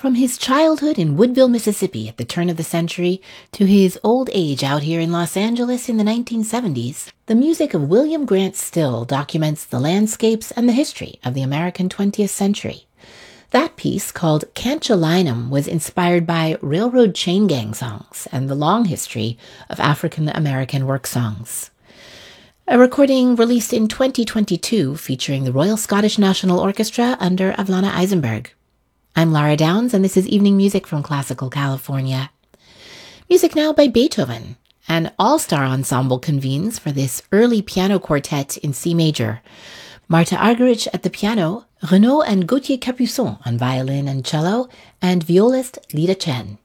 From his childhood in Woodville, Mississippi at the turn of the century to his old age out here in Los Angeles in the 1970s, the music of William Grant Still documents the landscapes and the history of the American 20th century. That piece, called Can't You Line 'Em, was inspired by railroad chain gang songs and the long history of African American work songs. A recording released in 2022 featuring the Royal Scottish National Orchestra under Avlana Eisenberg. I'm Lara Downs, and this is Evening Music from Classical California. Music now by Beethoven. An all-star ensemble convenes for this early piano quartet in C major. Marta Argerich at the piano, Renaud and Gauthier Capuçon on violin and cello, and violist Lida Chen.